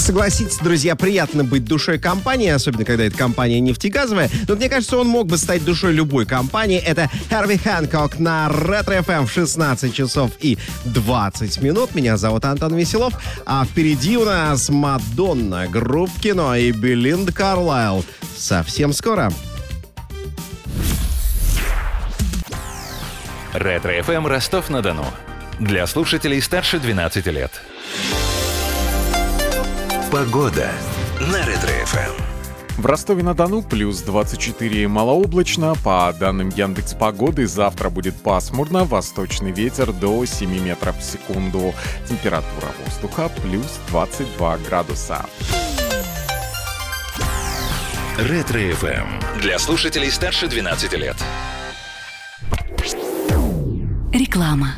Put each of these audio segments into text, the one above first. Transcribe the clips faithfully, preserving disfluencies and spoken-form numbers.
Согласитесь, друзья, приятно быть душой компании, особенно когда это компания нефтегазовая. Но мне кажется, он мог бы стать душой любой компании. Это Харви Хэнкок на Ретро эф эм в шестнадцать часов и двадцать минут. Меня зовут Антон Веселов. А впереди у нас Мадонна, группа Кино и Белинда Карлайл. Совсем скоро. Ретро эф эм Ростов-на-Дону. Для слушателей старше двенадцати лет. Погода на Ретро эф эм. В Ростове-на-Дону плюс двадцать четыре, малооблачно. По данным Яндекс.Погоды, завтра будет пасмурно, восточный ветер до семи метров в секунду. Температура воздуха плюс двадцать два градуса. Ретро эф эм. Для слушателей старше двенадцати лет. Реклама.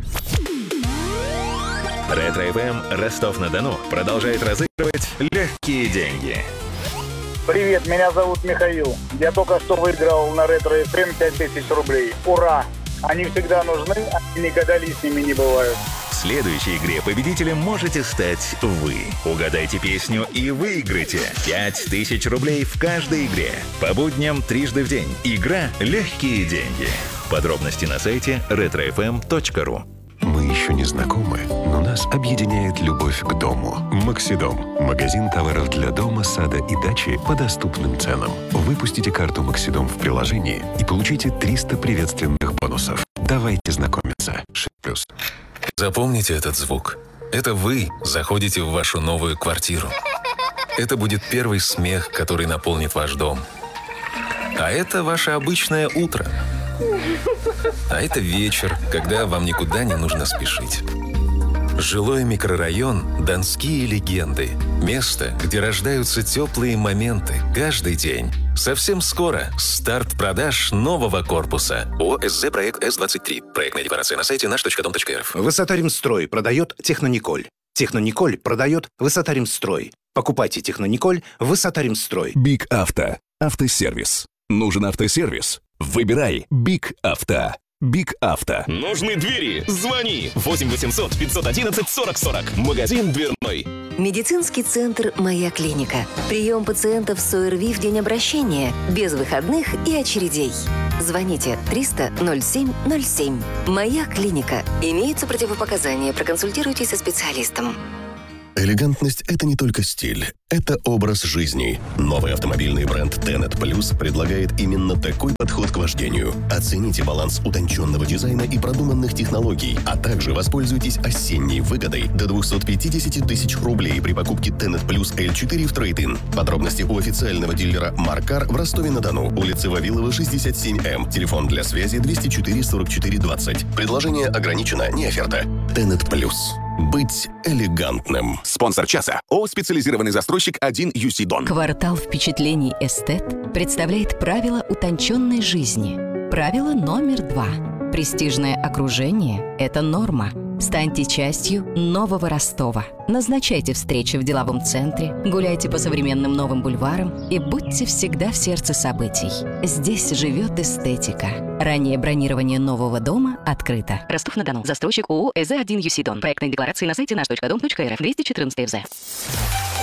Ретро эф эм Ростов-на-Дону продолжает разыгрывать легкие деньги. Привет, меня зовут Михаил. Я только что выиграл на Ретро эф эм пять тысяч рублей. Ура! Они всегда нужны, они никогда лишними не бывают. В следующей игре победителем можете стать вы. Угадайте песню и выиграйте пять тысяч рублей в каждой игре. По будням трижды в день. Игра «Легкие деньги». Подробности на сайте ретро эф эм точка ру. Мы еще не знакомы, но нас объединяет любовь к дому. Максидом. Магазин товаров для дома, сада и дачи по доступным ценам. Выпустите карту Максидом в приложении и получите триста приветственных бонусов. Давайте знакомиться. Плюс. Запомните этот звук. Это вы заходите в вашу новую квартиру. Это будет первый смех, который наполнит ваш дом. А это ваше обычное утро. А это вечер, когда вам никуда не нужно спешить. Жилой микрорайон «Донские легенды». Место, где рождаются теплые моменты каждый день. Совсем скоро старт продаж нового корпуса. ОСЗ проект эс двадцать три. Проектная декларация на сайте наш точка дом точка эр эф. Высота-Ремстрой продает Технониколь. Технониколь продает Высота-Ремстрой. Покупайте Технониколь Высота-Ремстрой. Биг Авто. Автосервис. Нужен автосервис? Выбирай Биг Авто. Биг Авто. Нужны двери? Звони. восемь восемьсот пятьсот одиннадцать сорок сорок. Магазин дверной. Медицинский центр «Моя клиника». Прием пациентов с ОРВИ в день обращения, без выходных и очередей. Звоните триста ноль семь ноль семь. «Моя клиника». Имеются противопоказания. Проконсультируйтесь со специалистом. Элегантность – это не только стиль, это образ жизни. Новый автомобильный бренд Tenet Plus предлагает именно такой подход к вождению. Оцените баланс утонченного дизайна и продуманных технологий, а также воспользуйтесь осенней выгодой до двести пятьдесят тысяч рублей при покупке Tenet Plus эл четыре в трейд-ин. Подробности у официального дилера Маркар в Ростове-на-Дону, улица Вавилова, шестьдесят семь эм. Телефон для связи двести четыре сорок четыре двадцать. Предложение ограничено, не оферта. Tenet Plus. Быть элегантным. Спонсор часа. ООО «Специализированный застройщик один ю си Дон». Квартал впечатлений «Эстет» представляет правила утонченной жизни. Правило номер два. Престижное окружение – это норма. Станьте частью нового Ростова. Назначайте встречи в деловом центре, гуляйте по современным новым бульварам и будьте всегда в сердце событий. Здесь живет эстетика. Раннее бронирование нового дома открыто. Ростов-на-Дону. Застройщик ООО «ЭЗ один ю си Дон». Проектная декларация на сайте наш точка дом точка эр эф. двести четырнадцать эф зэ.